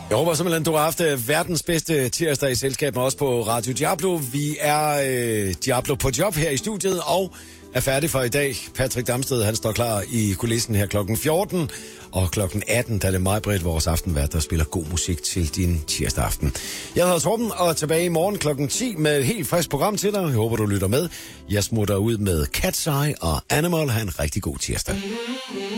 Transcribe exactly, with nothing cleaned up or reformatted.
Jeg håber simpelthen, du har haft verdens bedste tirsdag i selskab med os på Radio Diablo. Vi er øh, Diablo på job her i studiet og er færdig for i dag. Patrick Damsted, han står klar i kulissen her klokken fjorten. Og klokken atten, der er det mig, Britt, vores aftenvært, der spiller god musik til din tirsdag aften. Jeg hedder Torben, og tilbage i morgen klokken ti med et helt frisk program til dig. Jeg håber, du lytter med. Jeg smutter ud med Cat's Eye og Animal. Ha' en rigtig god tirsdag.